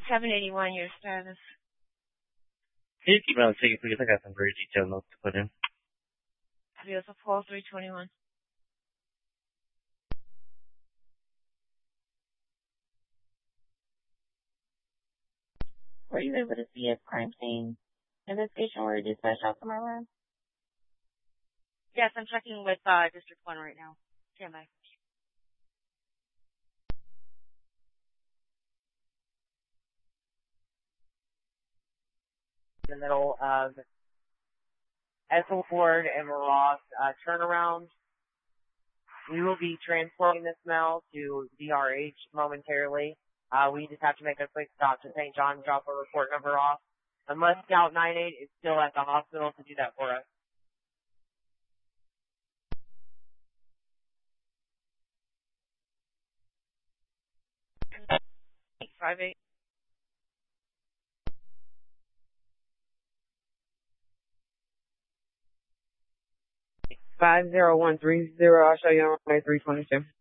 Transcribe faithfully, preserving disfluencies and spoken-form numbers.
seven eighty-one, your status. Can you keep me on the ticket, please? I got some very detailed notes to put in. Adios, Paul three twenty-one. Were you able to see a crime scene investigation where you dispatched out to my room? Yes, I'm checking with uh, District one right now. Stand by. In the middle of Ethel Ford and Ross uh, turnaround. We will be transporting this mail to D R H momentarily. Uh, we just have to make a quick stop to Saint John, drop a report number off. Unless Scout nine eight is still at the hospital to do that for us. eight five eight. five zero one three zero, I'll show you on my three twenty-two.